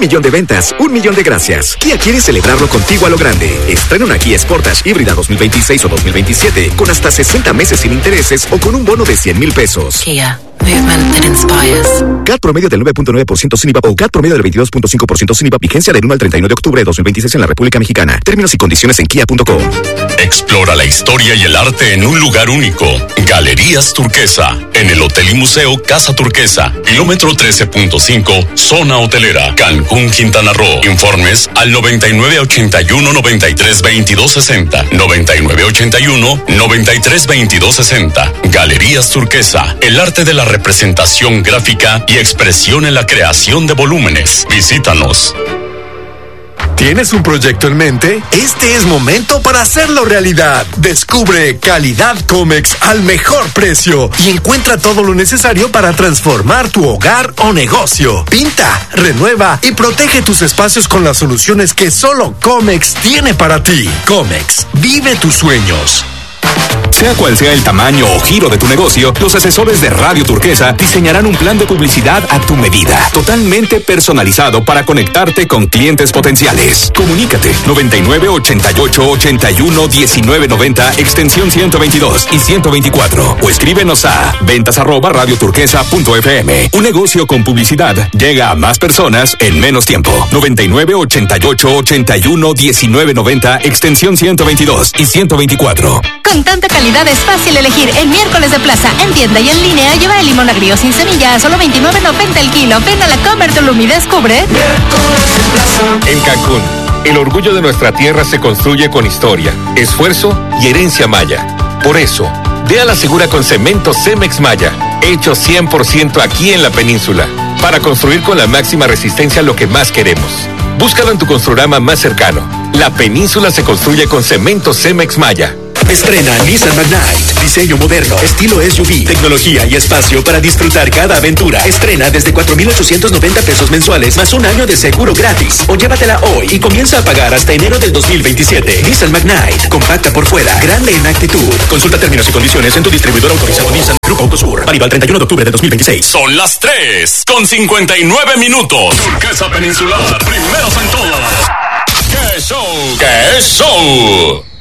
millón de ventas, 1 millón de gracias. Kia quiere celebrarlo contigo a lo grande. Estrena una Kia Sportage híbrida 2026 o 2027 con hasta 60 meses sin intereses o con un bono de 100,000 pesos. Kia. Movement that inspires. CAT promedio del 9.9% sin IVA o CAT promedio del 22.5% sin IVA. Vigencia del 1 al 31 de octubre de 2026 en la República Mexicana. Términos y condiciones en kia.com. Explora la historia y el arte en un lugar único. Galerías Turquesa. En el Hotel y Museo Casa Turquesa. Kilómetro 13.5. Zona hotelera. Cancún, Quintana Roo. Informes al 9981-932260. 9981-932260. Galerías Turquesa. El arte de la representación gráfica y expresión en la creación de volúmenes. Visítanos. ¿Tienes un proyecto en mente? Este es momento para hacerlo realidad. Descubre calidad Comex al mejor precio y encuentra todo lo necesario para transformar tu hogar o negocio. Pinta, renueva y protege tus espacios con las soluciones que solo Comex tiene para ti. Comex, vive tus sueños. Sea cual sea el tamaño o giro de tu negocio, los asesores de Radio Turquesa diseñarán un plan de publicidad a tu medida, totalmente personalizado para conectarte con clientes potenciales. Comunícate 99 88 81 19 90 extensión 122 y 124 o escríbenos a ventas@radioturquesa.fm. Un negocio con publicidad llega a más personas en menos tiempo. 99 88 81 19 90 extensión 122 y 124. Con tanta calidad es fácil elegir. El miércoles de plaza, en tienda y en línea, lleva el limón agrio sin semilla a solo $29.90 el kilo. Ven a la Comer Tulum y descubre. En Cancún, el orgullo de nuestra tierra se construye con historia, esfuerzo y herencia maya. Por eso, ve a la segura con cemento Cemex Maya, hecho 100% aquí en la península, para construir con la máxima resistencia lo que más queremos. Búscalo en tu Construrama más cercano. La península se construye con cemento Cemex Maya. Estrena Nissan Magnite. Diseño moderno, estilo SUV, tecnología y espacio para disfrutar cada aventura. Estrena desde 4,890 pesos mensuales más un año de seguro gratis. O llévatela hoy y comienza a pagar hasta enero del 2027. Nissan Magnite. Compacta por fuera, grande en actitud. Consulta términos y condiciones en tu distribuidor autorizado Nissan Grupo Autosur. Válido al 31 de octubre de 2026. Son las 3:59 minutos. Turquesa Peninsular, primeros en todo. ¡Qué show! ¡Qué show!